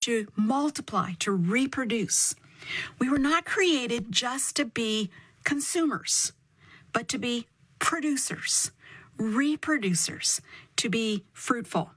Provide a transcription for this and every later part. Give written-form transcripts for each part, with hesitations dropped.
to multiply, to reproduce. We were not created just to be consumers, but to be producers, reproducers, to be fruitful.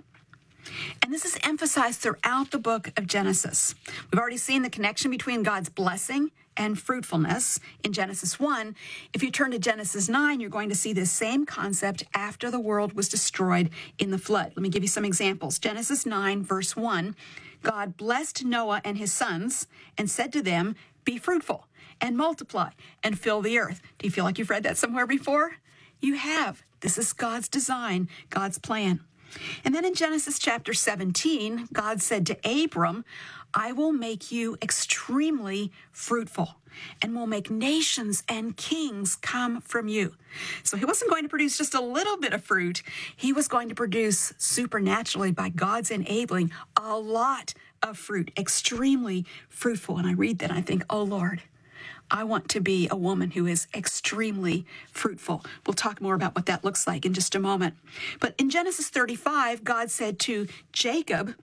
And this is emphasized throughout the book of Genesis. We've already seen the connection between God's blessing and fruitfulness in Genesis 1. If you turn to Genesis 9, you're going to see this same concept after the world was destroyed in the flood. Let me give you some examples. Genesis 9, verse 1, God blessed Noah and his sons and said to them, "Be fruitful and multiply and fill the earth." Do you feel like you've read that somewhere before? You have. This is God's design, God's plan. And then in Genesis chapter 17, God said to Abram, "I will make you extremely fruitful and will make nations and kings come from you." So he wasn't going to produce just a little bit of fruit. He was going to produce supernaturally by God's enabling a lot of fruit, extremely fruitful. And I read that and I think, oh Lord, I want to be a woman who is extremely fruitful. We'll talk more about what that looks like in just a moment. But in Genesis 35, God said to Jacob,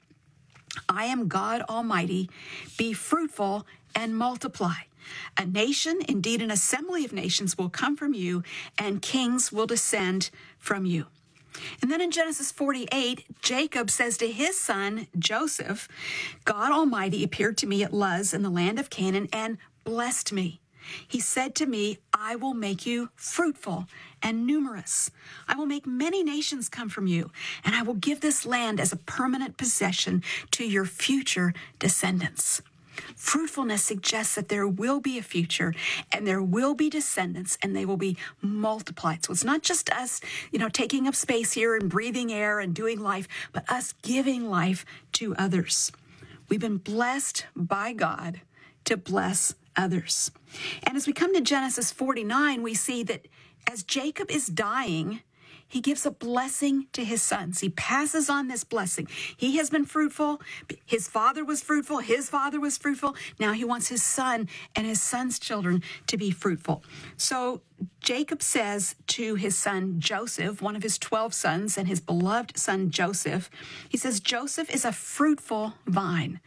"I am God Almighty. Be fruitful and multiply. A nation, indeed an assembly of nations, will come from you, and kings will descend from you." And then in Genesis 48, Jacob says to his son, Joseph, "God Almighty appeared to me at Luz in the land of Canaan and blessed me. He said to me, I will make you fruitful and numerous. I will make many nations come from you, and I will give this land as a permanent possession to your future descendants." Fruitfulness suggests that there will be a future and there will be descendants and they will be multiplied. So it's not just us, taking up space here and breathing air and doing life, but us giving life to others. We've been blessed by God to bless others. And as we come to Genesis 49, we see that as Jacob is dying, he gives a blessing to his sons. He passes on this blessing. He has been fruitful. His father was fruitful. His father was fruitful. Now he wants his son and his son's children to be fruitful. So Jacob says to his son Joseph, one of his 12 sons, and his beloved son Joseph, he says, "Joseph is a fruitful vine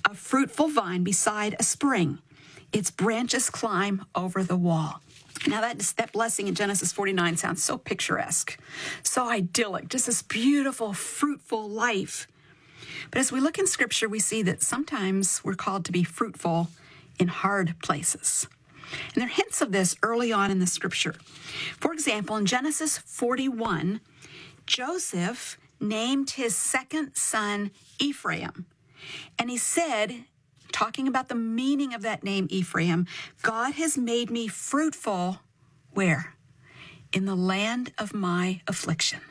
beside a spring. Its branches climb over the wall." Now that blessing in Genesis 49 sounds so picturesque, so idyllic, just this beautiful, fruitful life. But as we look in Scripture, we see that sometimes we're called to be fruitful in hard places. And there are hints of this early on in the Scripture. For example, in Genesis 41, Joseph named his second son Ephraim. And he said, talking about the meaning of that name Ephraim, "God has made me fruitful," where? "In the land of my affliction."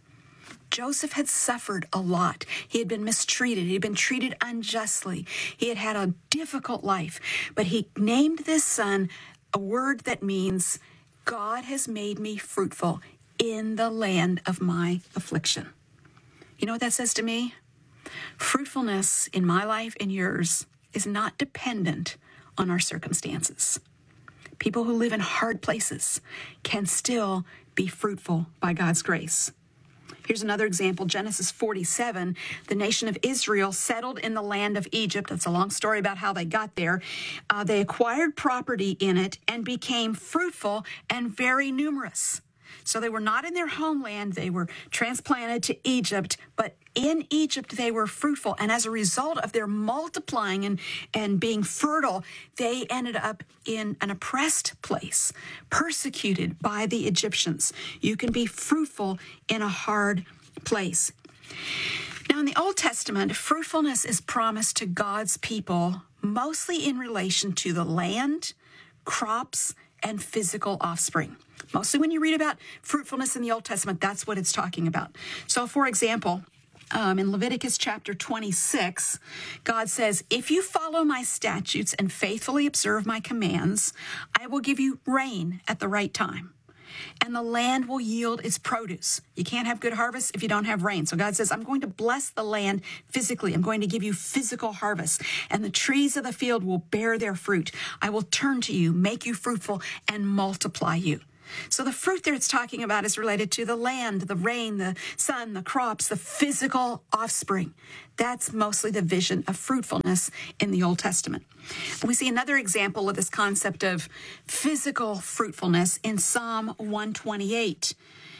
Joseph had suffered a lot. He had been mistreated. He had been treated unjustly. He had had a difficult life. But he named this son a word that means, "God has made me fruitful in the land of my affliction." You know what that says to me? Fruitfulness in my life and yours is not dependent on our circumstances. People who live in hard places can still be fruitful by God's grace. Here's another example, Genesis 47. The nation of Israel settled in the land of Egypt. That's a long story about how they got there. They acquired property in it and became fruitful and very numerous. So they were not in their homeland. They were transplanted to Egypt, but in Egypt they were fruitful. And as a result of their multiplying and being fertile, they ended up in an oppressed place, persecuted by the Egyptians. You can be fruitful in a hard place. Now, in the Old Testament, fruitfulness is promised to God's people mostly in relation to the land, crops, and physical offspring. Mostly when you read about fruitfulness in the Old Testament, that's what it's talking about. So, for example, in Leviticus chapter 26, God says, "If you follow my statutes and faithfully observe my commands, I will give you rain at the right time, and the land will yield its produce." You can't have good harvest if you don't have rain. So God says, I'm going to bless the land physically. I'm going to give you physical harvest, and the trees of the field will bear their fruit. I will turn to you, make you fruitful, and multiply you. So the fruit there it's talking about is related to the land, the rain, the sun, the crops, the physical offspring. That's mostly the vision of fruitfulness in the Old Testament. We see another example of this concept of physical fruitfulness in Psalm 128.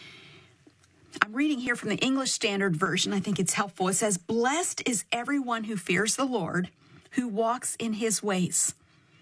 I'm reading here from the English Standard Version. I think it's helpful. It says, "Blessed is everyone who fears the Lord, who walks in his ways.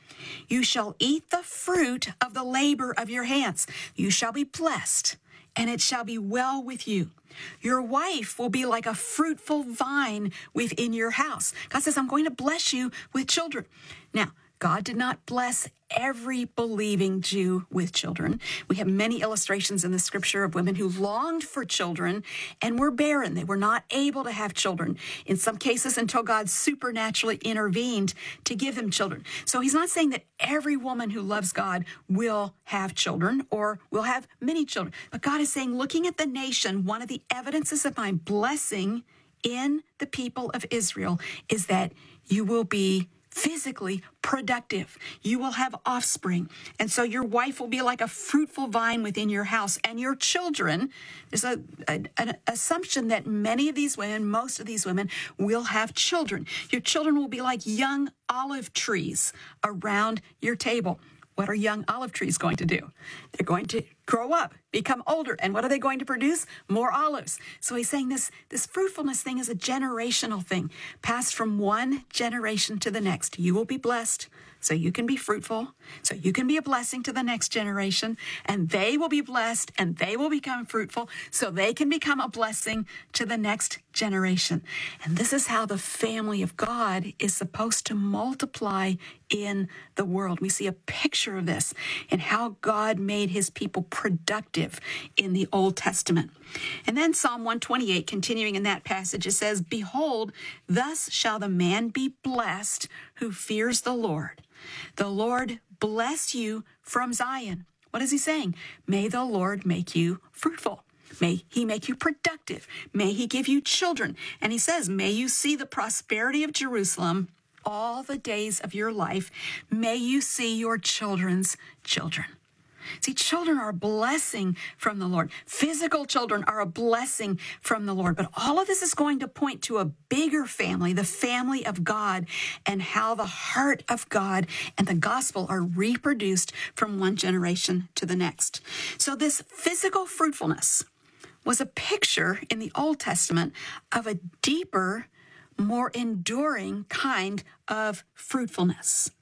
You shall eat the fruit of the labor of your hands. You shall be blessed, and it shall be well with you. Your wife will be like a fruitful vine within your house." God says, I'm going to bless you with children. Now, God did not bless every believing Jew with children. We have many illustrations in the scripture of women who longed for children and were barren. They were not able to have children, in some cases until God supernaturally intervened to give them children. So he's not saying that every woman who loves God will have children or will have many children. But God is saying, looking at the nation, one of the evidences of my blessing in the people of Israel is that you will be physically productive. You will have offspring. And so your wife will be like a fruitful vine within your house. And your children, there's an assumption that many of these women, most of these women, will have children. Your children will be like young olive trees around your table. What are young olive trees going to do? They're going to grow up, become older. And what are they going to produce? More olives. So he's saying this fruitfulness thing is a generational thing, passed from one generation to the next. You will be blessed, so you can be fruitful, so you can be a blessing to the next generation, and they will be blessed, and they will become fruitful, so they can become a blessing to the next generation. And this is how the family of God is supposed to multiply in the world. We see a picture of this in how God made his people productive in the Old Testament. And then Psalm 128, continuing in that passage, it says, "Behold, thus shall the man be blessed who fears the Lord. The Lord bless you from Zion." What is he saying? May the Lord make you fruitful. May he make you productive. May he give you children. And he says, may you see the prosperity of Jerusalem all the days of your life. May you see your children's children. See, children are a blessing from the Lord. Physical children are a blessing from the Lord. But all of this is going to point to a bigger family, the family of God, and how the heart of God and the gospel are reproduced from one generation to the next. So this physical fruitfulness was a picture in the Old Testament of a deeper, more enduring kind of fruitfulness.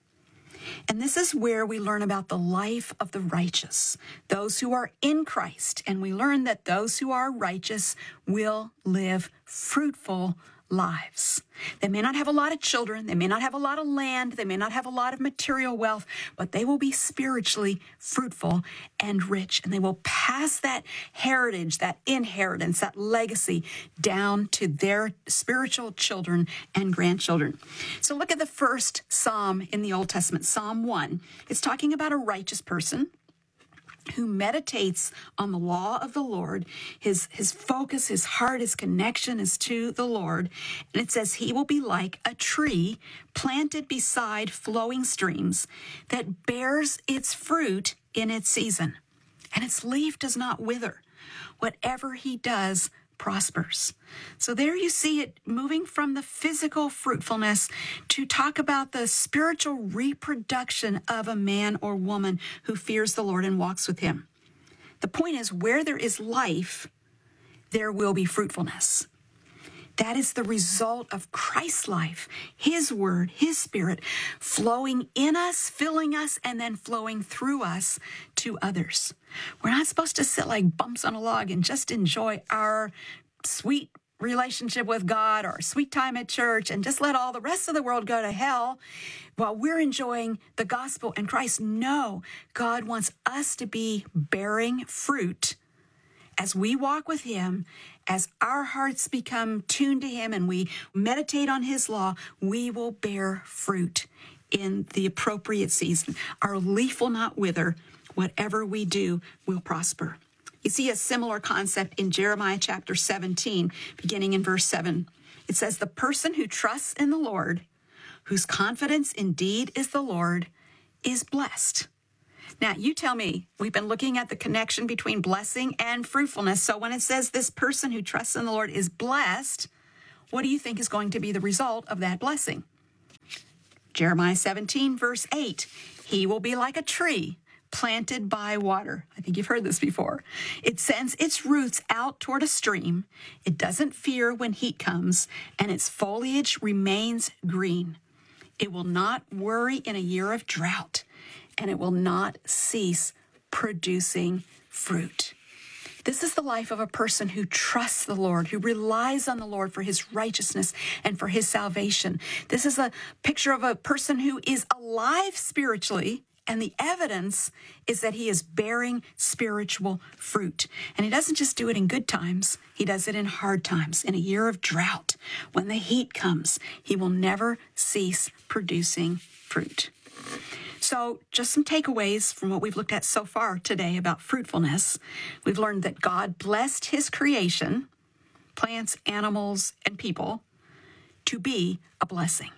And this is where we learn about the life of the righteous, those who are in Christ. And we learn that those who are righteous will live fruitful lives. They may not have a lot of children. They may not have a lot of land. They may not have a lot of material wealth, but they will be spiritually fruitful and rich. And they will pass that heritage, that inheritance, that legacy down to their spiritual children and grandchildren. So look at the first Psalm in the Old Testament, Psalm 1. It's talking about a righteous person who meditates on the law of the Lord. His focus, his heart, his connection is to the Lord. And it says he will be like a tree planted beside flowing streams that bears its fruit in its season, and its leaf does not wither. Whatever he does prospers. So there you see it moving from the physical fruitfulness to talk about the spiritual reproduction of a man or woman who fears the Lord and walks with him. The point is, where there is life, there will be fruitfulness. That is the result of Christ's life, his word, his spirit flowing in us, filling us, and then flowing through us to others. We're not supposed to sit like bumps on a log and just enjoy our sweet relationship with God or sweet time at church and just let all the rest of the world go to hell while we're enjoying the gospel and Christ. No, God wants us to be bearing fruit as we walk with him, as our hearts become tuned to him and we meditate on his law, we will bear fruit in the appropriate season. Our leaf will not wither. Whatever we do will prosper. You see a similar concept in Jeremiah chapter 17, beginning in verse 7. It says, "The person who trusts in the Lord, whose confidence indeed is the Lord, is blessed. Now, you tell me, we've been looking at the connection between blessing and fruitfulness. So when it says this person who trusts in the Lord is blessed, what do you think is going to be the result of that blessing? Jeremiah 17, verse 8, he will be like a tree planted by water. I think you've heard this before. It sends its roots out toward a stream. It doesn't fear when heat comes, and its foliage remains green. It will not worry in a year of drought, and it will not cease producing fruit. This is the life of a person who trusts the Lord, who relies on the Lord for his righteousness and for his salvation. This is a picture of a person who is alive spiritually, and the evidence is that he is bearing spiritual fruit. And he doesn't just do it in good times. He does it in hard times, in a year of drought. When the heat comes, he will never cease producing fruit. So just some takeaways from what we've looked at so far today about fruitfulness. We've learned that God blessed his creation, plants, animals, and people, to be a blessing.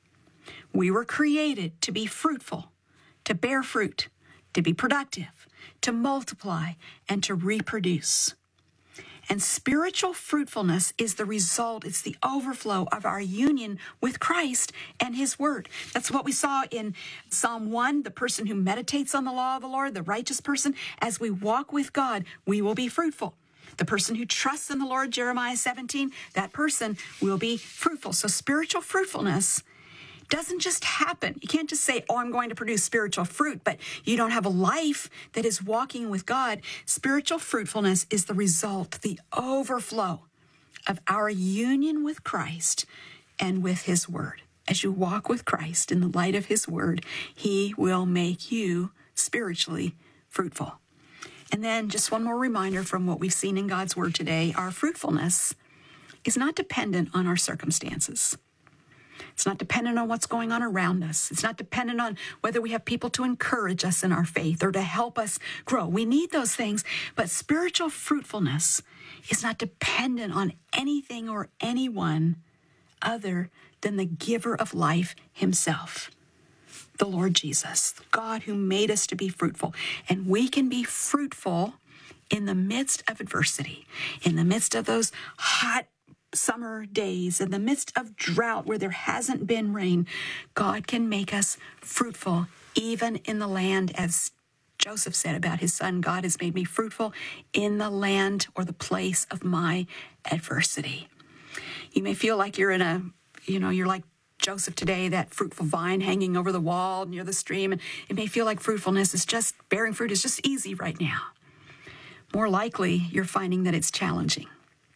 We were created to be fruitful, to bear fruit, to be productive, to multiply, and to reproduce. And spiritual fruitfulness is the result, it's the overflow of our union with Christ and his word. That's what we saw in Psalm 1, the person who meditates on the law of the Lord, the righteous person. As we walk with God, we will be fruitful. The person who trusts in the Lord, Jeremiah 17, that person will be fruitful. So spiritual fruitfulness doesn't just happen. You can't just say, oh, I'm going to produce spiritual fruit, but you don't have a life that is walking with God. Spiritual fruitfulness is the result, the overflow of our union with Christ and with his word. As you walk with Christ in the light of his word, he will make you spiritually fruitful. And then just one more reminder from what we've seen in God's word today, our fruitfulness is not dependent on our circumstances. It's not dependent on what's going on around us. It's not dependent on whether we have people to encourage us in our faith or to help us grow. We need those things, but spiritual fruitfulness is not dependent on anything or anyone other than the giver of life himself, the Lord Jesus, God who made us to be fruitful. And we can be fruitful in the midst of adversity, in the midst of those hot summer days, in the midst of drought where there hasn't been rain. God can make us fruitful even in the land, as Joseph said about his son, God has made me fruitful in the land or the place of my adversity. You may feel like you're you're like Joseph today, that fruitful vine hanging over the wall near the stream, and it may feel like fruitfulness is just, bearing fruit is just easy right now. More likely, you're finding that it's challenging.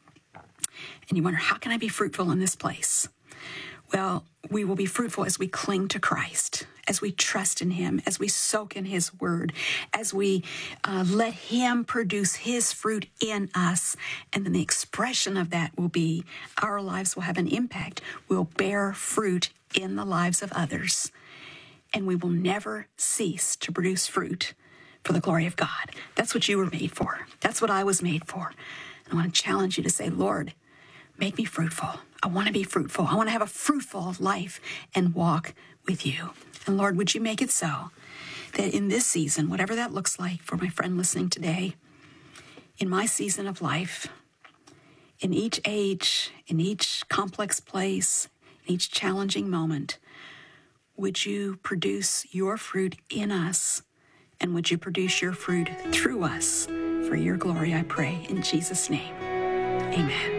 And you wonder, how can I be fruitful in this place? Well, we will be fruitful as we cling to Christ, as we trust in him, as we soak in his word, as we let him produce his fruit in us. And then the expression of that will be our lives will have an impact. We'll bear fruit in the lives of others. And we will never cease to produce fruit for the glory of God. That's what you were made for. That's what I was made for. And I want to challenge you to say, Lord, make me fruitful. I want to be fruitful. I want to have a fruitful life and walk with you. And Lord, would you make it so that in this season, whatever that looks like for my friend listening today, in my season of life, in each age, in each complex place, in each challenging moment, would you produce your fruit in us? And would you produce your fruit through us for your glory, I pray, in Jesus' name. Amen.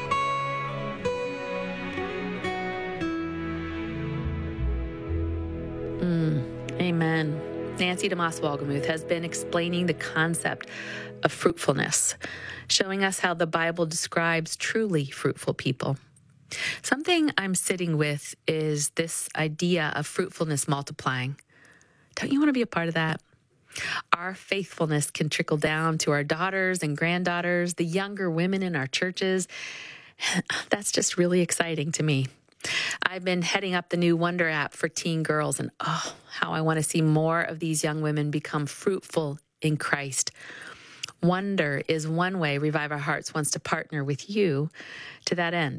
Amen. Nancy DeMoss Wolgemuth has been explaining the concept of fruitfulness, showing us how the Bible describes truly fruitful people. Something I'm sitting with is this idea of fruitfulness multiplying. Don't you want to be a part of that? Our faithfulness can trickle down to our daughters and granddaughters, the younger women in our churches. That's just really exciting to me. I've been heading up the new Wonder app for teen girls, and how I want to see more of these young women become fruitful in Christ. Wonder is one way Revive Our Hearts wants to partner with you to that end.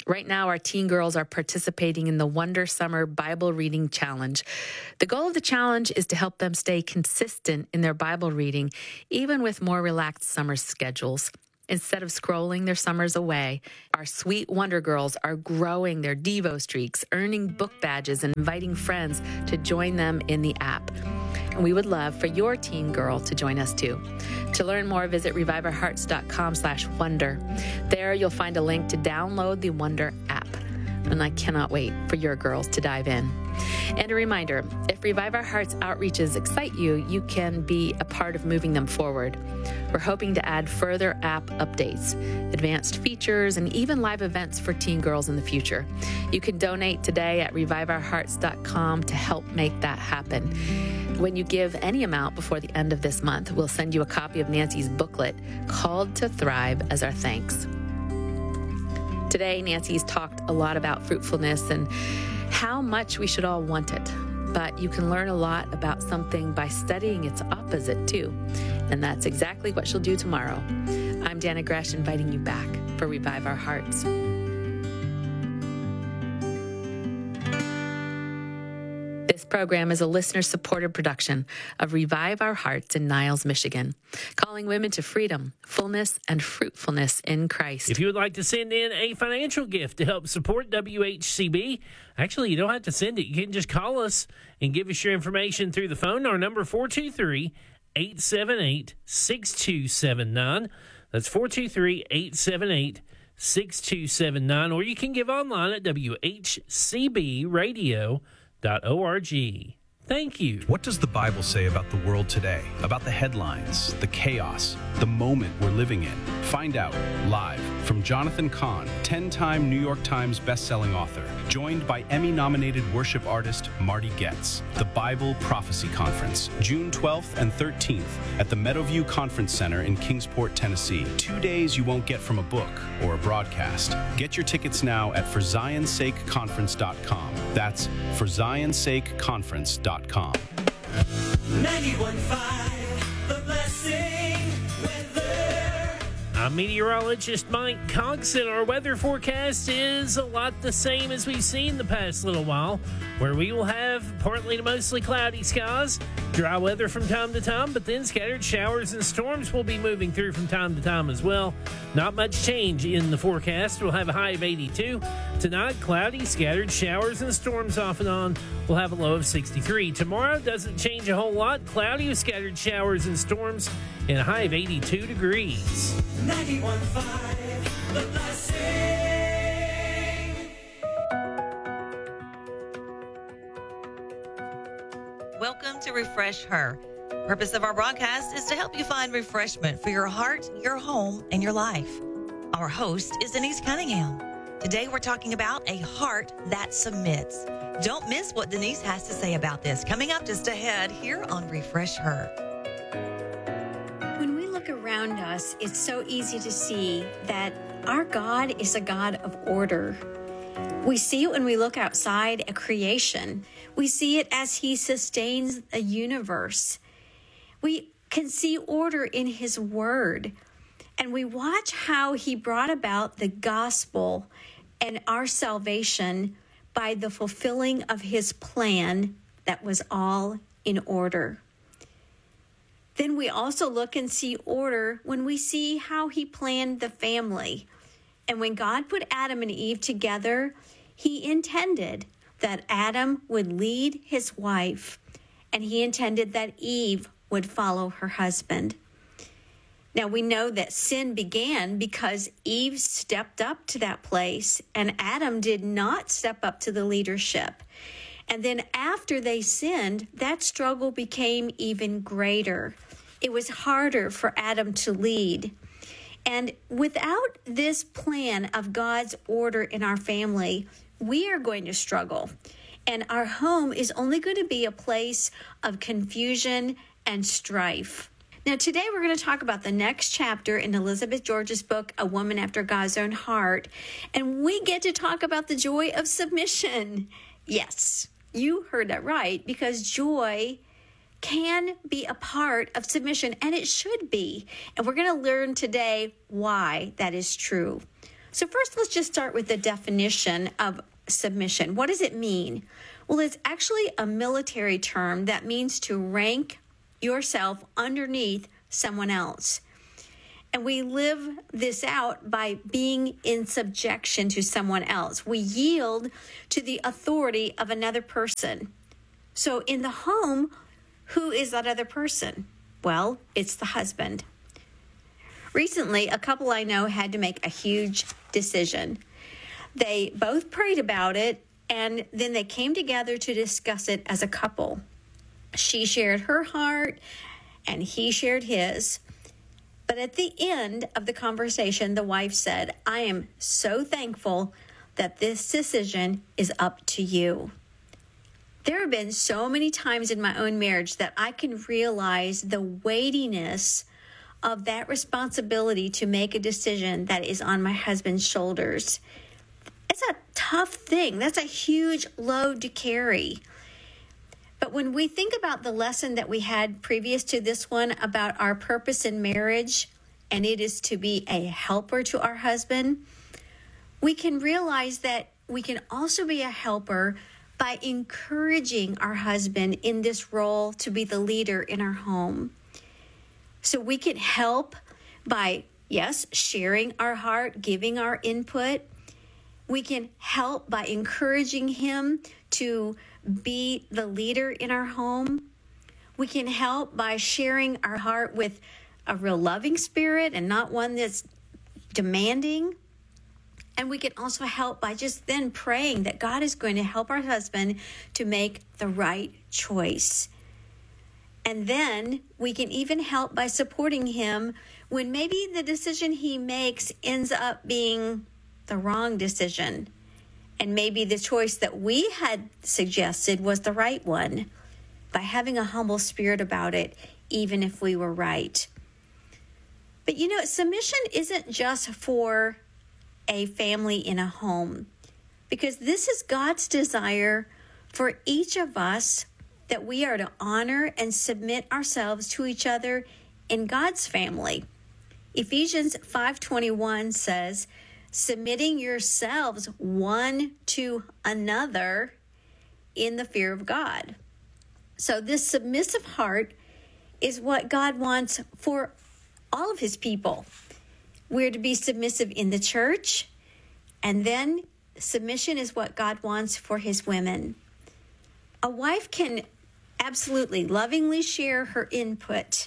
Right now, our teen girls are participating in the Wonder Summer Bible Reading Challenge. The goal of the challenge is to help them stay consistent in their Bible reading, even with more relaxed summer schedules. Instead of scrolling their summers away, our sweet Wonder Girls are growing their Devo streaks, earning book badges, and inviting friends to join them in the app. And we would love for your teen girl to join us too. To learn more, visit reviveourhearts.com/wonder. There you'll find a link to download the Wonder app. And I cannot wait for your girls to dive in. And a reminder, if Revive Our Hearts outreaches excite you, you can be a part of moving them forward. We're hoping to add further app updates, advanced features, and even live events for teen girls in the future. You can donate today at reviveourhearts.com to help make that happen. When you give any amount before the end of this month, we'll send you a copy of Nancy's booklet, Called to Thrive, as our thanks. Today, Nancy's talked a lot about fruitfulness and how much we should all want it. But you can learn a lot about something by studying its opposite, too. And that's exactly what she'll do tomorrow. I'm Dana Gresh, inviting you back for Revive Our Hearts. This program is a listener-supported production of Revive Our Hearts in Niles, Michigan, calling women to freedom, fullness, and fruitfulness in Christ. If you would like to send in a financial gift to help support WHCB, actually, you don't have to send it. You can just call us and give us your information through the phone. Our number, 423-878-6279. That's 423-878-6279. Or you can give online at WHCBradio.org. Thank you. What does the Bible say about the world today? About the headlines, the chaos, the moment we're living in? Find out live from Jonathan Cahn, 10-time New York Times bestselling author, joined by Emmy-nominated worship artist Marty Goetz. The Bible Prophecy Conference, June 12th and 13th at the Meadowview Conference Center in Kingsport, Tennessee. 2 days you won't get from a book or a broadcast. Get your tickets now at ForZionSakeConference.com. That's ForZionSakeConference.com. 91.5, The Blessing Weather. I'm meteorologist Mike Cox, and our weather forecast is a lot the same as we've seen the past little while, where we will have partly to mostly cloudy skies, dry weather from time to time, but then scattered showers and storms will be moving through from time to time as well. Not much change in the forecast. We'll have a high of 82. Tonight, cloudy, scattered showers and storms off and on. We'll have a low of 63. Tomorrow doesn't change a whole lot. Cloudy with scattered showers and storms and a high of 82 degrees. 91.5, The Blessing. Welcome to Refresh Her. The purpose of our broadcast is to help you find refreshment for your heart, your home, and your life. Our host is Denise Cunningham. Today we're talking about a heart that submits. Don't miss what Denise has to say about this. Coming up just ahead here on Refresh Her. When we look around us, it's so easy to see that our God is a God of order. We see it when we look outside at creation. We see it as He sustains a universe. We can see order in His Word. And we watch how He brought about the gospel and our salvation by the fulfilling of His plan that was all in order. Then we also look and see order when we see how He planned the family. And when God put Adam and Eve together, He intended that Adam would lead his wife, and He intended that Eve would follow her husband. Now, we know that sin began because Eve stepped up to that place, and Adam did not step up to the leadership. And then after they sinned, that struggle became even greater. It was harder for Adam to lead. And without this plan of God's order in our family, we are going to struggle. And our home is only going to be a place of confusion and strife. Now, today we're going to talk about the next chapter in Elizabeth George's book, A Woman After God's Own Heart. And we get to talk about the joy of submission. Yes, you heard that right, because joy can be a part of submission, and it should be. And we're going to learn today why that is true. So first, let's just start with the definition of submission. What does it mean? Well, it's actually a military term that means to rank yourself underneath someone else. And we live this out by being in subjection to someone else. We yield to the authority of another person. So in the home, who is that other person? Well, it's the husband. Recently, a couple I know had to make a huge decision. They both prayed about it, and then they came together to discuss it as a couple. She shared her heart, and he shared his. But at the end of the conversation, the wife said, "I am so thankful that this decision is up to you." There have been so many times in my own marriage that I can realize the weightiness of that responsibility to make a decision that is on my husband's shoulders. It's a tough thing. That's a huge load to carry. But when we think about the lesson that we had previous to this one about our purpose in marriage, and it is to be a helper to our husband, we can realize that we can also be a helper by encouraging our husband in this role to be the leader in our home. So we can help by, yes, sharing our heart, giving our input. We can help by encouraging him to be the leader in our home. We can help by sharing our heart with a real loving spirit and not one that's demanding. And we can also help by just then praying that God is going to help our husband to make the right choice. And then we can even help by supporting him when maybe the decision he makes ends up being the wrong decision. And maybe the choice that we had suggested was the right one, by having a humble spirit about it, even if we were right. But you know, submission isn't just for a family in a home, because this is God's desire for each of us, that we are to honor and submit ourselves to each other in God's family. Ephesians 5:21 says, "Submitting yourselves one to another in the fear of God." So this submissive heart is what God wants for all of his people. We're to be submissive in the church, and then submission is what God wants for his women. A wife can absolutely lovingly share her input,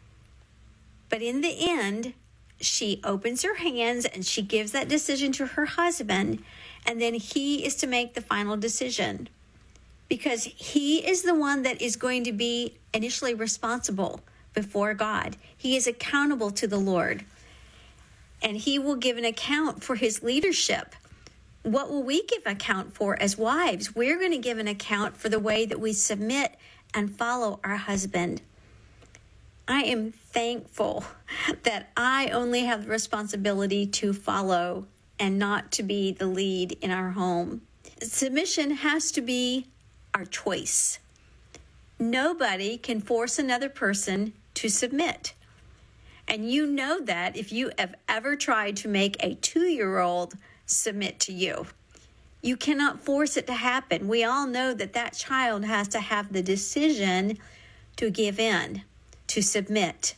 but in the end, she opens her hands and she gives that decision to her husband, and then he is to make the final decision, because he is the one that is going to be initially responsible before God. He is accountable to the Lord, and he will give an account for his leadership. What will we give account for as wives? We're going to give an account for the way that we submit and follow our husband. I am thankful that I only have the responsibility to follow and not to be the lead in our home. Submission has to be our choice. Nobody can force another person to submit. And you know that if you have ever tried to make a 2-year-old submit to you. You cannot force it to happen. We all know that that child has to have the decision to give in, to submit.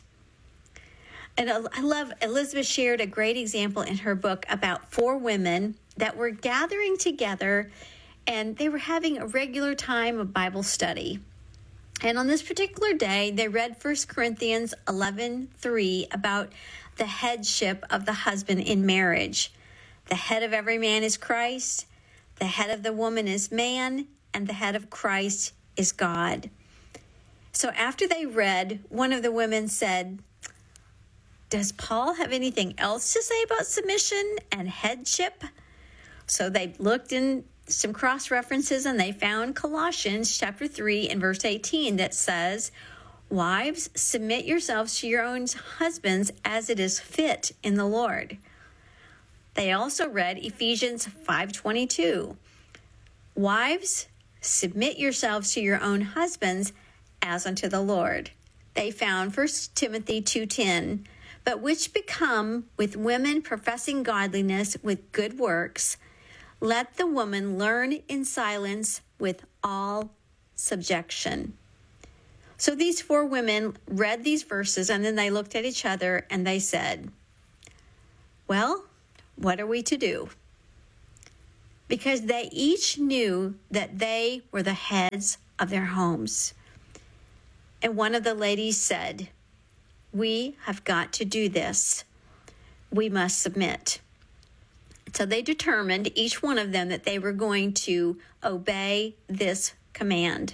And I love, Elizabeth shared a great example in her book about 4 women that were gathering together, and they were having a regular time of Bible study. And on this particular day, they read 1 Corinthians 11:3 about the headship of the husband in marriage. The head of every man is Christ, the head of the woman is man, and the head of Christ is God. So after they read, one of the women said, "Does Paul have anything else to say about submission and headship?" So they looked in some cross references, and they found Colossians chapter 3 and verse 18 that says, "Wives, submit yourselves to your own husbands as it is fit in the Lord." They also read Ephesians 5:22. "Wives, submit yourselves to your own husbands as unto the Lord." They found 1 Timothy 2:10. but which become with women professing godliness with good works, let the woman learn in silence with all subjection. So these 4 women read these verses, and then they looked at each other and they said, well, what are we to do? Because they each knew that they were the heads of their homes. And one of the ladies said, we have got to do this. We must submit. So they determined, each one of them, that they were going to obey this command.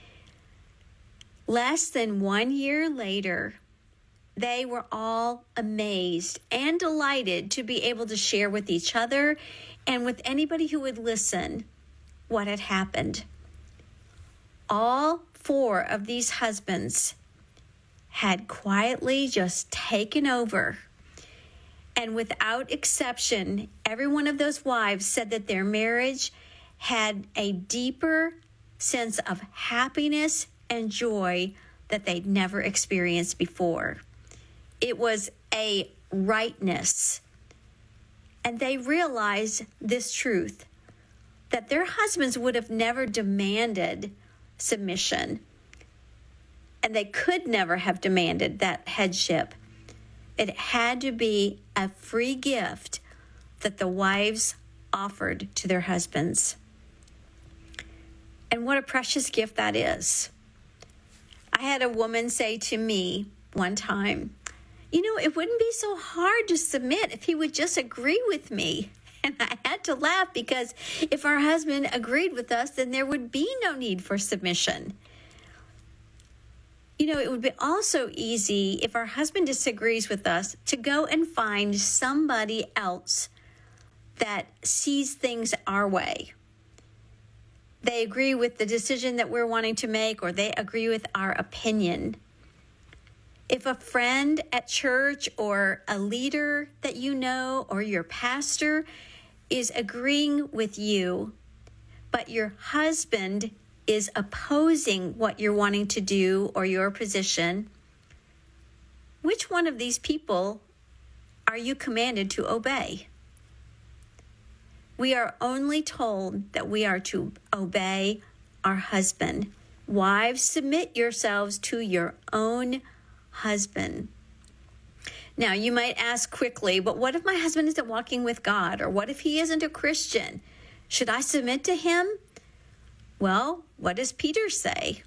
Less than 1 year later, they were all amazed and delighted to be able to share with each other and with anybody who would listen what had happened. All 4 of these husbands had quietly just taken over. And without exception, every one of those wives said that their marriage had a deeper sense of happiness and joy that they'd never experienced before. It was a rightness. And they realized this truth, that their husbands would have never demanded submission. And they could never have demanded that headship. It had to be a free gift that the wives offered to their husbands. And what a precious gift that is. I had a woman say to me one time, it wouldn't be so hard to submit if he would just agree with me. And I had to laugh, because if our husband agreed with us, then there would be no need for submission. It would be also easy if our husband disagrees with us to go and find somebody else that sees things our way. They agree with the decision that we're wanting to make, or they agree with our opinion. If a friend at church or a leader that you know or your pastor is agreeing with you, but your husband is opposing what you're wanting to do or your position, which one of these people are you commanded to obey? We are only told that we are to obey our husband. Wives, submit yourselves to your own husband. Now, you might ask quickly, but what if my husband isn't walking with God? Or what if he isn't a Christian? Should I submit to him? Well, what does Peter say?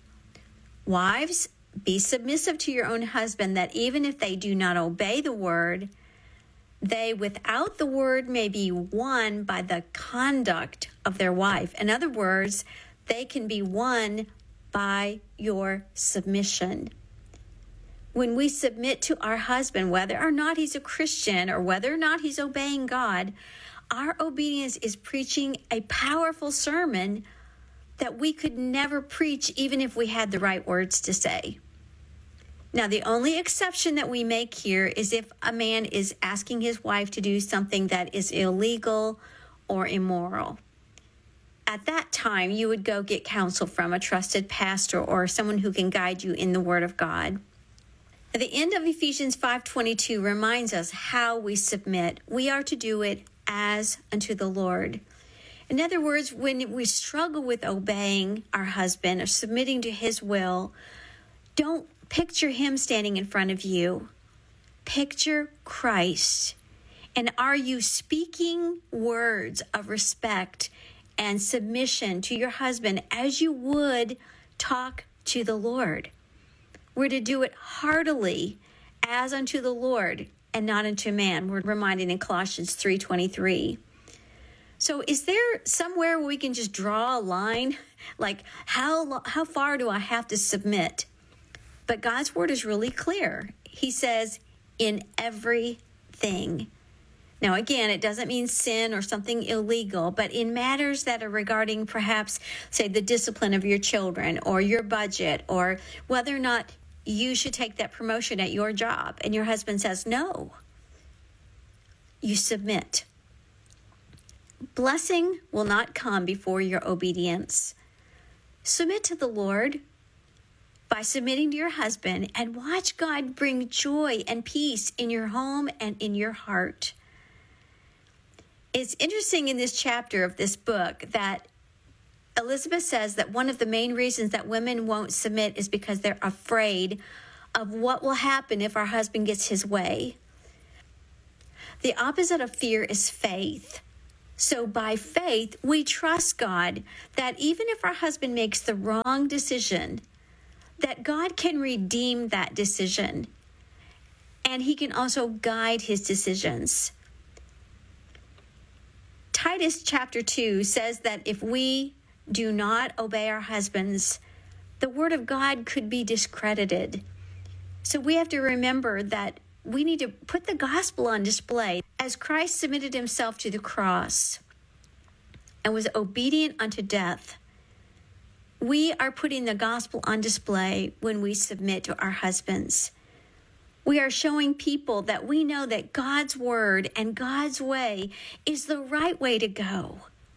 Wives, be submissive to your own husband, that even if they do not obey the word, they without the word may be won by the conduct of their wife. In other words, they can be won by your submission. When we submit to our husband, whether or not he's a Christian or whether or not he's obeying God, our obedience is preaching a powerful sermon that we could never preach even if we had the right words to say. Now, the only exception that we make here is if a man is asking his wife to do something that is illegal or immoral. At that time, you would go get counsel from a trusted pastor or someone who can guide you in the Word of God. At the end of Ephesians 5:22 reminds us how we submit. We are to do it as unto the Lord. In other words, when we struggle with obeying our husband or submitting to his will, don't picture him standing in front of you. Picture Christ. And are you speaking words of respect and submission to your husband as you would talk to the Lord? We're to do it heartily as unto the Lord and not unto man. We're reminded in Colossians 3:23. So is there somewhere where we can just draw a line? Like how far do I have to submit? But God's word is really clear. He says, in everything. Now, again, it doesn't mean sin or something illegal, but in matters that are regarding perhaps, say, the discipline of your children or your budget or whether or not you should take that promotion at your job and your husband says no, you submit. Blessing will not come before your obedience. Submit to the Lord, by submitting to your husband, and watch God bring joy and peace in your home and in your heart. It's interesting in this chapter of this book that Elizabeth says that one of the main reasons that women won't submit is because they're afraid of what will happen if our husband gets his way. The opposite of fear is faith. So by faith, we trust God that even if our husband makes the wrong decision, that God can redeem that decision, and he can also guide his decisions. Titus chapter 2 says that if we do not obey our husbands, the word of God could be discredited. So we have to remember that we need to put the gospel on display. As Christ submitted himself to the cross and was obedient unto death, we are putting the gospel on display when we submit to our husbands. We are showing people that we know that God's word and God's way is the right way to go.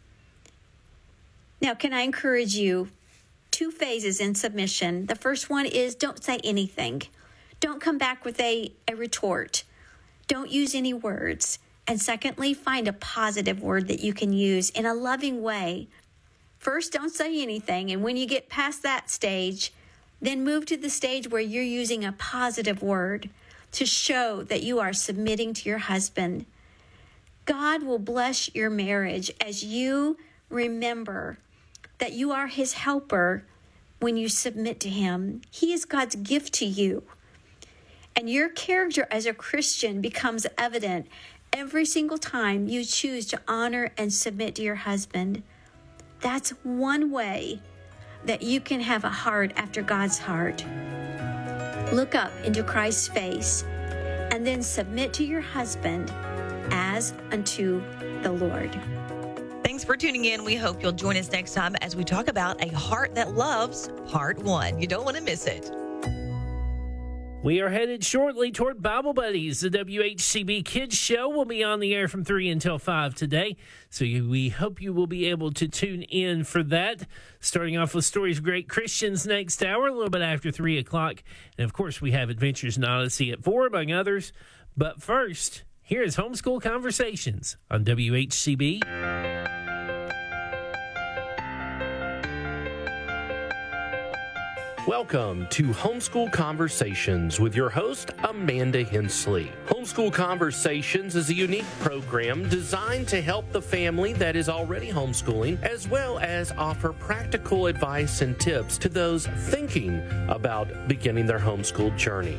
Now, can I encourage you? 2 phases in submission. The first one is don't say anything. Don't come back with a retort. Don't use any words. And secondly, find a positive word that you can use in a loving way. First, don't say anything. And when you get past that stage, then move to the stage where you're using a positive word to show that you are submitting to your husband. God will bless your marriage as you remember that you are his helper when you submit to him. He is God's gift to you. And your character as a Christian becomes evident every single time you choose to honor and submit to your husband. That's one way that you can have a heart after God's heart. Look up into Christ's face and then submit to your husband as unto the Lord. Thanks for tuning in. We hope you'll join us next time as we talk about A Heart That Loves, Part 1. You don't want to miss it. We are headed shortly toward Bible Buddies. The WHCB Kids Show will be on the air from 3 until 5 today. So we hope you will be able to tune in for that. Starting off with Stories of Great Christians next hour, a little bit after 3 o'clock. And, of course, we have Adventures in Odyssey at 4, among others. But first, here is Homeschool Conversations on WHCB. Welcome to Homeschool Conversations with your host, Amanda Hensley. Homeschool Conversations is a unique program designed to help the family that is already homeschooling, as well as offer practical advice and tips to those thinking about beginning their homeschool journey.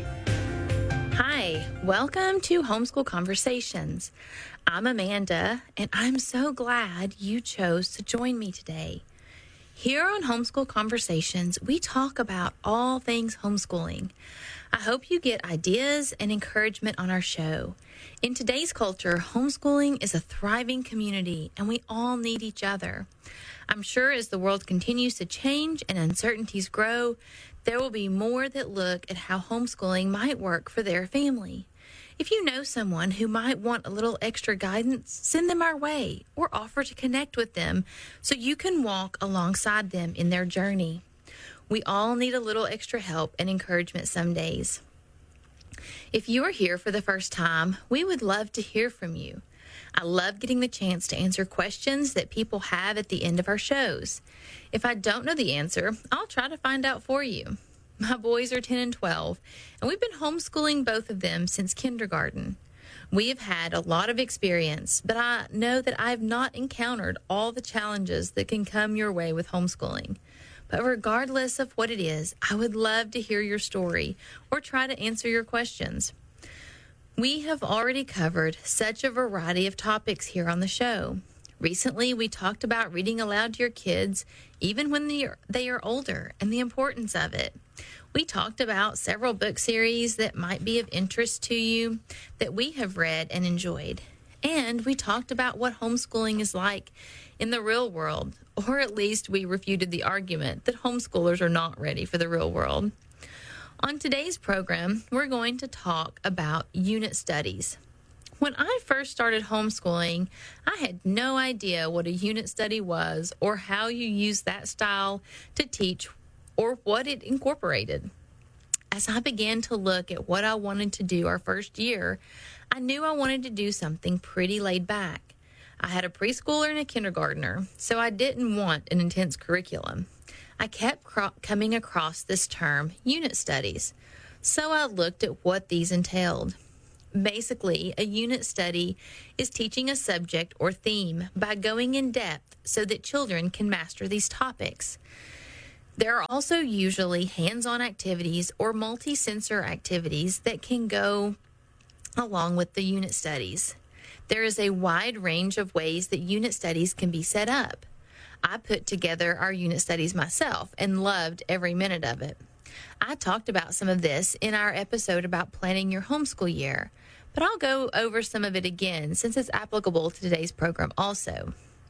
Hi, welcome to Homeschool Conversations. I'm Amanda, and I'm so glad you chose to join me today. Here on Homeschool Conversations, we talk about all things homeschooling. I hope you get ideas and encouragement on our show. In today's culture, homeschooling is a thriving community, and we all need each other. I'm sure as the world continues to change and uncertainties grow, there will be more that look at how homeschooling might work for their family. If you know someone who might want a little extra guidance, send them our way or offer to connect with them so you can walk alongside them in their journey. We all need a little extra help and encouragement some days. If you are here for the first time, we would love to hear from you. I love getting the chance to answer questions that people have at the end of our shows. If I don't know the answer, I'll try to find out for you. My boys are 10 and 12, and we've been homeschooling both of them since kindergarten. We have had a lot of experience, but I know that I've not encountered all the challenges that can come your way with homeschooling. But regardless of what it is, I would love to hear your story or try to answer your questions. We have already covered such a variety of topics here on the show. Recently, we talked about reading aloud to your kids, even when they are older, and the importance of it. We talked about several book series that might be of interest to you that we have read and enjoyed. And we talked about what homeschooling is like in the real world, or at least we refuted the argument that homeschoolers are not ready for the real world. On today's program, we're going to talk about unit studies. When I first started homeschooling, I had no idea what a unit study was or how you use that style to teach or what it incorporated. As I began to look at what I wanted to do our first year, I knew I wanted to do something pretty laid back. I had a preschooler and a kindergartner, so I didn't want an intense curriculum. I kept coming across this term, unit studies, so I looked at what these entailed. Basically, a unit study is teaching a subject or theme by going in depth so that children can master these topics. There are also usually hands-on activities or multi-sensor activities that can go along with the unit studies. There is a wide range of ways that unit studies can be set up. I put together our unit studies myself and loved every minute of it. I talked about some of this in our episode about planning your homeschool year, but I'll go over some of it again since it's applicable to today's program also.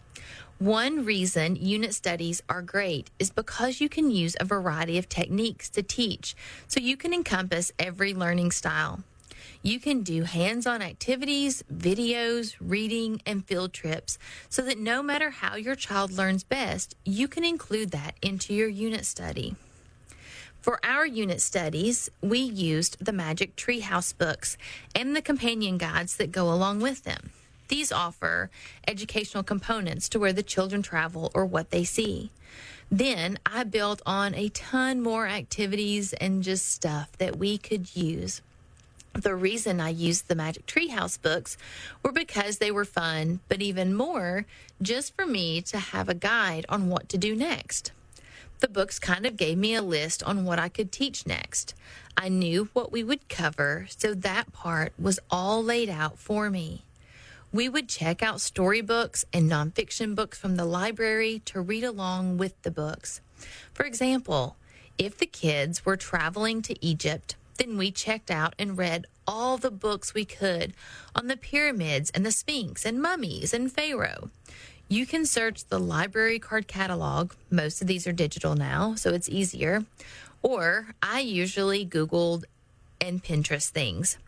One reason unit studies are great is because you can use a variety of techniques to teach, so you can encompass every learning style. You can do hands-on activities, videos, reading, and field trips, so that no matter how your child learns best, you can include that into your unit study. For our unit studies, we used the Magic Treehouse books and the companion guides that go along with them. These offer educational components to where the children travel or what they see. Then I built on a ton more activities and just stuff that we could use. The reason I used the Magic Treehouse books were because they were fun, but even more, just for me to have a guide on what to do next. The books kind of gave me a list on what I could teach next. I knew what we would cover, so that part was all laid out for me. We would check out storybooks and nonfiction books from the library to read along with the books. For example, if the kids were traveling to Egypt, then we checked out and read all the books we could on the pyramids and the Sphinx and mummies and Pharaoh. You can search the library card catalog. Most of these are digital now, so it's easier. Or I usually Googled and Pinterest things.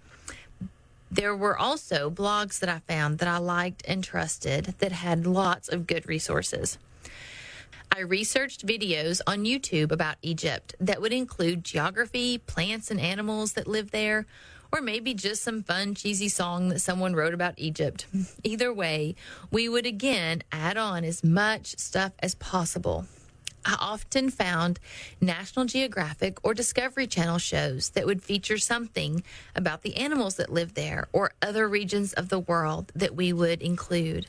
There were also blogs that I found that I liked and trusted that had lots of good resources. I researched videos on YouTube about Egypt that would include geography, plants and animals that live there, or maybe just some fun, cheesy song that someone wrote about Egypt. Either way, we would again add on as much stuff as possible. I often found National Geographic or Discovery Channel shows that would feature something about the animals that live there or other regions of the world that we would include.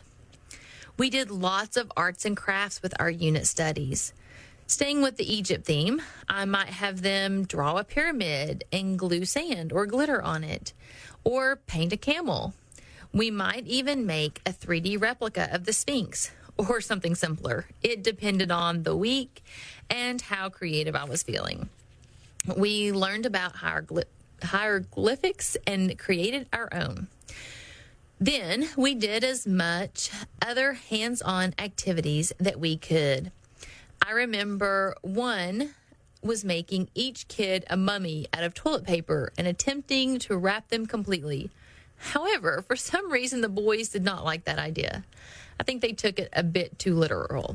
We did lots of arts and crafts with our unit studies. Staying with the Egypt theme, I might have them draw a pyramid and glue sand or glitter on it, or paint a camel. We might even make a 3D replica of the Sphinx, or something simpler. It depended on the week and how creative I was feeling. We learned about hieroglyphics and created our own. Then we did as much other hands-on activities that we could. I remember one was making each kid a mummy out of toilet paper and attempting to wrap them completely. However, for some reason, the boys did not like that idea. I think they took it a bit too literal.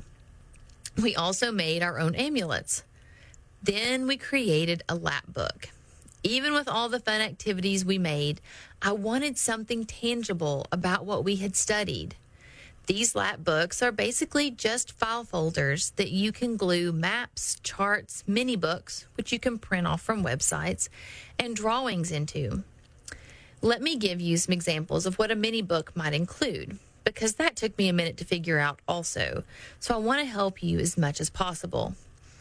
We also made our own amulets. Then we created a lap book. Even with all the fun activities we made, I wanted something tangible about what we had studied. These lap books are basically just file folders that you can glue maps, charts, mini books, which you can print off from websites, and drawings into. Let me give you some examples of what a mini book might include, because that took me a minute to figure out also, so I want to help you as much as possible.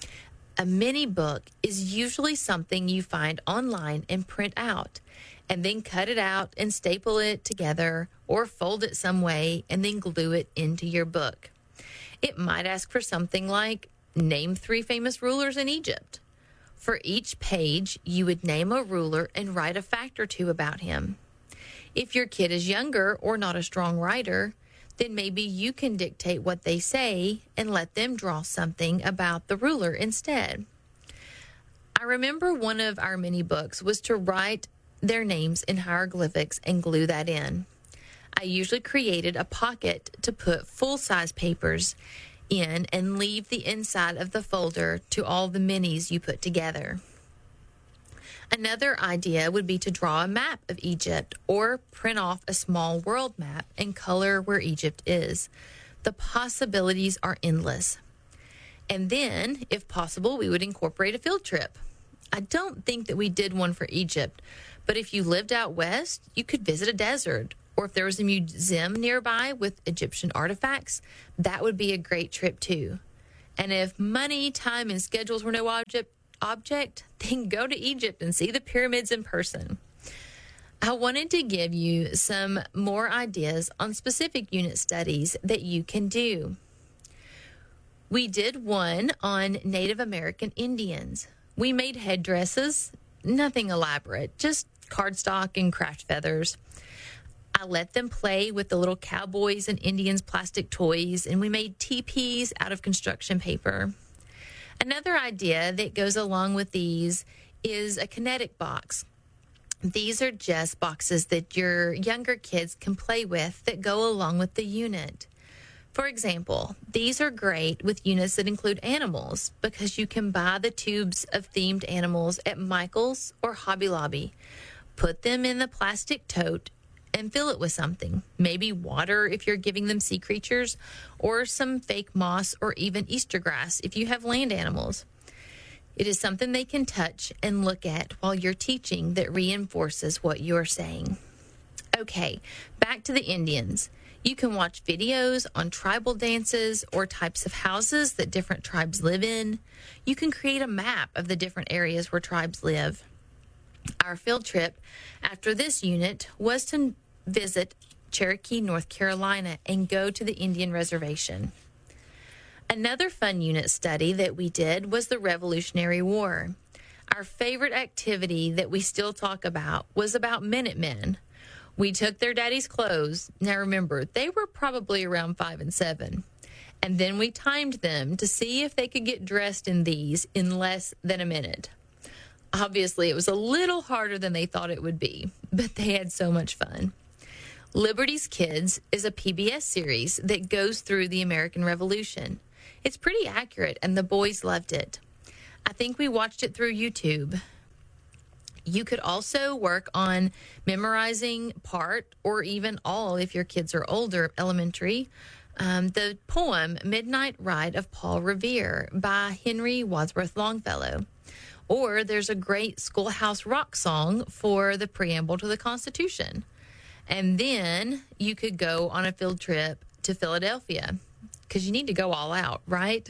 A mini book is usually something you find online and print out, and then cut it out and staple it together or fold it some way and then glue it into your book. It might ask for something like, name 3 famous rulers in Egypt. For each page, you would name a ruler and write a fact or two about him. If your kid is younger or not a strong writer, then maybe you can dictate what they say and let them draw something about the ruler instead. I remember one of our mini books was to write their names in hieroglyphics and glue that in. I usually created a pocket to put full-size papers in and leave the inside of the folder to all the minis you put together. Another idea would be to draw a map of Egypt or print off a small world map and color where Egypt is. The possibilities are endless. And then, if possible, we would incorporate a field trip. I don't think that we did one for Egypt, but if you lived out west, you could visit a desert. Or if there was a museum nearby with Egyptian artifacts, that would be a great trip too. And if money, time, and schedules were no object, then go to Egypt and see the pyramids in person. I wanted to give you some more ideas on specific unit studies that you can do. We did one on Native American Indians. We made headdresses, nothing elaborate, just cardstock and craft feathers. I let them play with the little cowboys and Indians plastic toys, and we made teepees out of construction paper. Another idea that goes along with these is a kinetic box. These are just boxes that your younger kids can play with that go along with the unit. For example, these are great with units that include animals because you can buy the tubes of themed animals at Michael's or Hobby Lobby. Put them in the plastic tote and fill it with something, maybe water if you're giving them sea creatures, or some fake moss or even Easter grass if you have land animals. It is something they can touch and look at while you're teaching that reinforces what you're saying. Okay, back to the Indians. You can watch videos on tribal dances or types of houses that different tribes live in. You can create a map of the different areas where tribes live. Our field trip after this unit was to visit Cherokee, North Carolina, and go to the Indian reservation. Another fun unit study that we did was the Revolutionary War. Our favorite activity that we still talk about was about Minutemen. We took their daddy's clothes. Now remember, they were probably around 5 and 7. And then we timed them to see if they could get dressed in these in less than a minute. Obviously, it was a little harder than they thought it would be, but they had so much fun. Liberty's Kids is a PBS series that goes through the American Revolution. It's pretty accurate, and the boys loved it. I think we watched it through YouTube. You could also work on memorizing part or even all, if your kids are older, elementary, the poem Midnight Ride of Paul Revere by Henry Wadsworth Longfellow. Or there's a great Schoolhouse Rock song for the preamble to the Constitution. And then you could go on a field trip to Philadelphia because you need to go all out, right?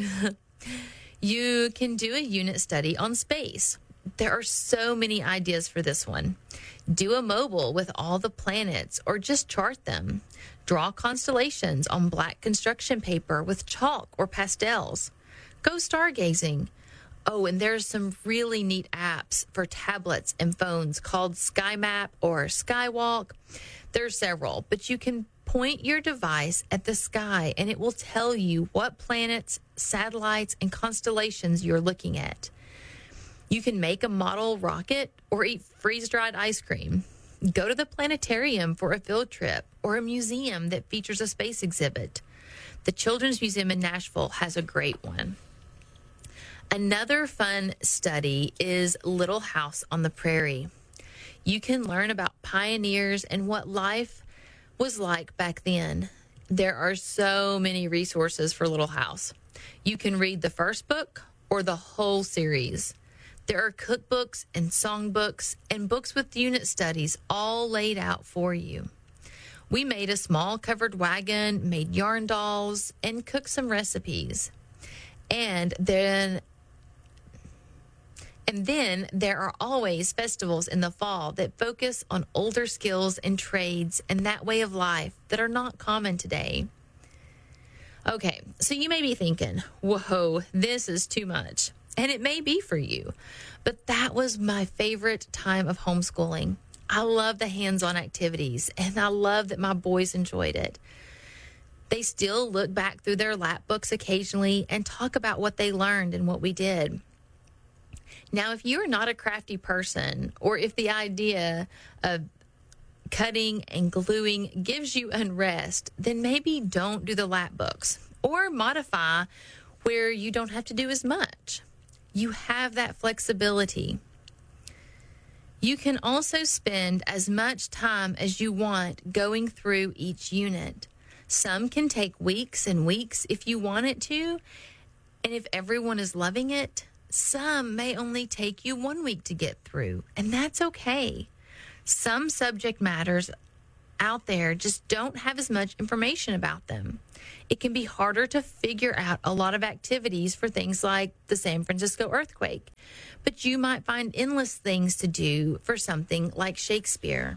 You can do a unit study on space. There are so many ideas for this one. Do a mobile with all the planets or just chart them. Draw constellations on black construction paper with chalk or pastels. Go stargazing. Oh, and there's some really neat apps for tablets and phones called SkyMap or Skywalk. There's several, but you can point your device at the sky and it will tell you what planets, satellites, and constellations you're looking at. You can make a model rocket or eat freeze-dried ice cream. Go to the planetarium for a field trip or a museum that features a space exhibit. The Children's Museum in Nashville has a great one. Another fun study is Little House on the Prairie. You can learn about pioneers and what life was like back then. There are so many resources for Little House. You can read the first book or the whole series. There are cookbooks and songbooks and books with unit studies all laid out for you. We made a small covered wagon, made yarn dolls, and cooked some recipes. And then there are always festivals in the fall that focus on older skills and trades and that way of life that are not common today. Okay, so you may be thinking, whoa, this is too much. And it may be for you, but that was my favorite time of homeschooling. I love the hands-on activities, and I love that my boys enjoyed it. They still look back through their lap books occasionally and talk about what they learned and what we did. Now, if you're not a crafty person, or if the idea of cutting and gluing gives you unrest, then maybe don't do the lap books. or modify where you don't have to do as much. You have that flexibility. You can also spend as much time as you want going through each unit. Some can take weeks and weeks if you want it to, and if everyone is loving it, some may only take you 1 week to get through, and that's okay. Some subject matters out there just don't have as much information about them. It can be harder to figure out a lot of activities for things like the San Francisco earthquake, but you might find endless things to do for something like Shakespeare.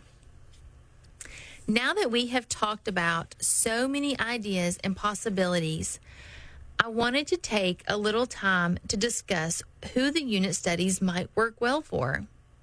Now that we have talked about so many ideas and possibilities, I wanted to take a little time to discuss who the unit studies might work well for.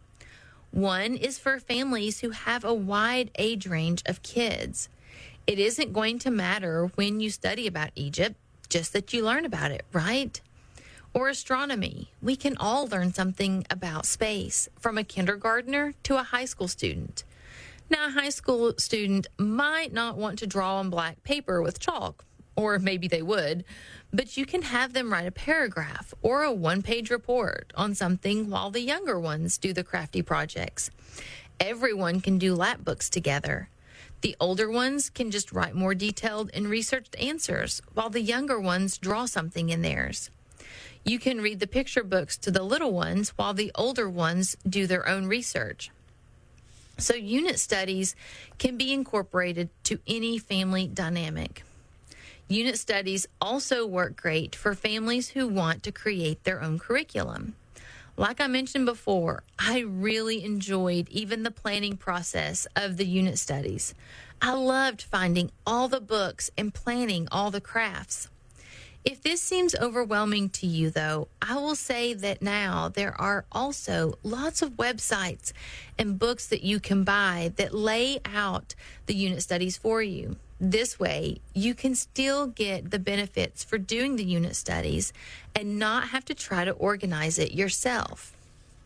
One is for families who have a wide age range of kids. It isn't going to matter when you study about Egypt, just that you learn about it, right? Or astronomy. We can all learn something about space, from a kindergartner to a high school student. Now, a high school student might not want to draw on black paper with chalk, or maybe they would, but you can have them write a paragraph or a one-page report on something while the younger ones do the crafty projects. Everyone can do lap books together. The older ones can just write more detailed and researched answers, while the younger ones draw something in theirs. You can read the picture books to the little ones while the older ones do their own research. So unit studies can be incorporated to any family dynamic. Unit studies also work great for families who want to create their own curriculum. Like I mentioned before, I really enjoyed even the planning process of the unit studies. I loved finding all the books and planning all the crafts. If this seems overwhelming to you, though, I will say that now there are also lots of websites and books that you can buy that lay out the unit studies for you. This way, you can still get the benefits for doing the unit studies and not have to try to organize it yourself.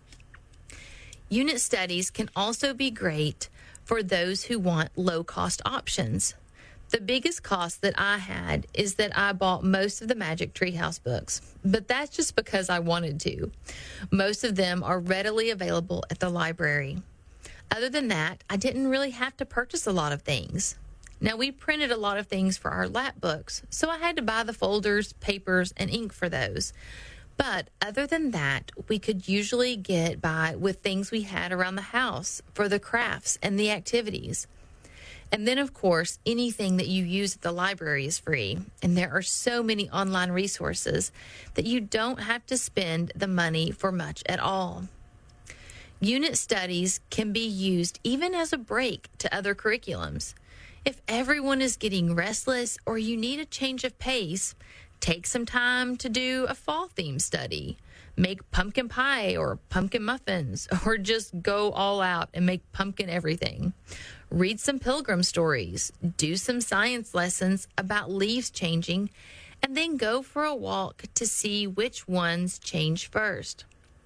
Unit studies can also be great for those who want low-cost options. The biggest cost that I had is that I bought most of the Magic Treehouse books, but that's just because I wanted to. Most of them are readily available at the library. Other than that, I didn't really have to purchase a lot of things. Now, we printed a lot of things for our lap books, so I had to buy the folders, papers, and ink for those. But other than that, we could usually get by with things we had around the house for the crafts and the activities. And then, of course, anything that you use at the library is free. And there are so many online resources that you don't have to spend the money for much at all. Unit studies can be used even as a break to other curriculums. If everyone is getting restless or you need a change of pace, take some time to do a fall theme study. Make pumpkin pie or pumpkin muffins, or just go all out and make pumpkin everything. Read some pilgrim stories, do some science lessons about leaves changing, and then go for a walk to see which ones change first.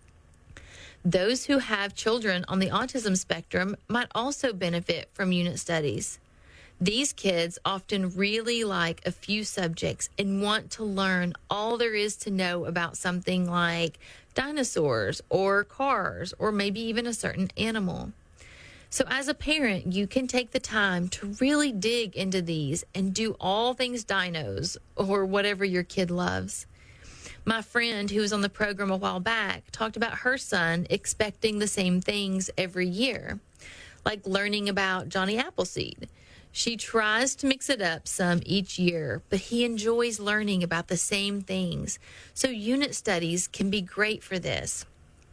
Those who have children on the autism spectrum might also benefit from unit studies. These kids often really like a few subjects and want to learn all there is to know about something like dinosaurs or cars or maybe even a certain animal. So as a parent, you can take the time to really dig into these and do all things dinos or whatever your kid loves. My friend who was on the program a while back talked about her son expecting the same things every year, like learning about Johnny Appleseed. She tries to mix it up some each year, but he enjoys learning about the same things. So unit studies can be great for this.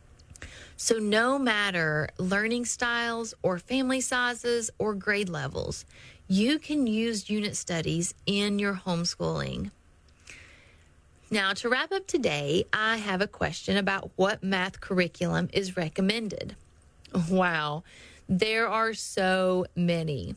So no matter learning styles or family sizes or grade levels, you can use unit studies in your homeschooling. Now, to wrap up today, I have a question about what math curriculum is recommended. Wow, there are so many.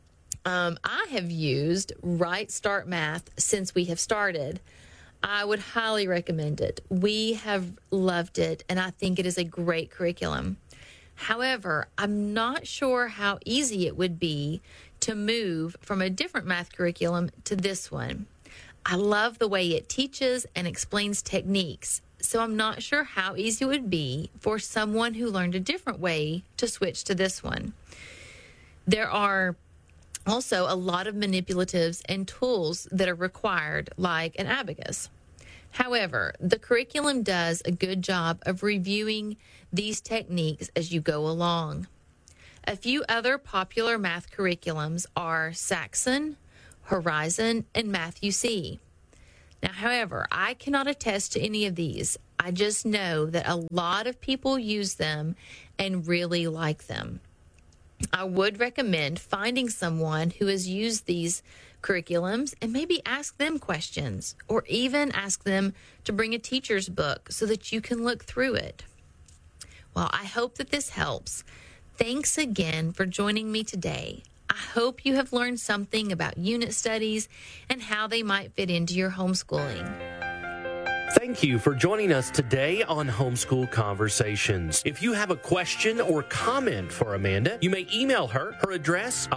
I have used Right Start Math since we have started. I would highly recommend it. We have loved it, and I think it is a great curriculum. However, I'm not sure how easy it would be to move from a different math curriculum to this one. I love the way it teaches and explains techniques, so I'm not sure how easy it would be for someone who learned a different way to switch to this one. There are also a lot of manipulatives and tools that are required, like an abacus. However, the curriculum does a good job of reviewing these techniques as you go along. A few other popular math curriculums are Saxon, Horizon, and Math-U-See. Now, however, I cannot attest to any of these. I just know that a lot of people use them and really like them. I would recommend finding someone who has used these curriculums and maybe ask them questions, or even ask them to bring a teacher's book so that you can look through it. Well, I hope that this helps. Thanks again for joining me today. I hope you have learned something about unit studies and how they might fit into your homeschooling. Thank you for joining us today on Homeschool Conversations. If you have a question or comment for Amanda, you may email her. Her address,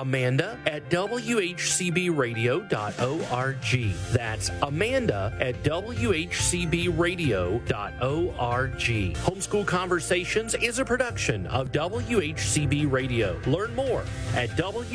amanda@whcbradio.org. That's amanda@whcbradio.org. Homeschool Conversations is a production of WHCB Radio. Learn more at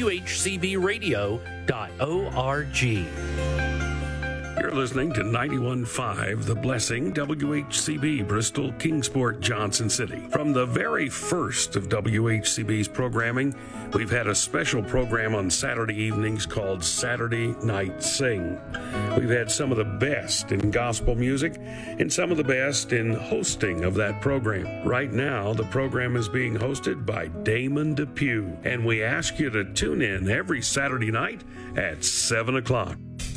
whcbradio.org. You're listening to 91.5 The Blessing, WHCB, Bristol, Kingsport, Johnson City. From the very first of WHCB's programming, we've had a special program on Saturday evenings called Saturday Night Sing. We've had some of the best in gospel music and some of the best in hosting of that program. Right now, the program is being hosted by Damon Depew, and we ask you to tune in every Saturday night at 7 o'clock.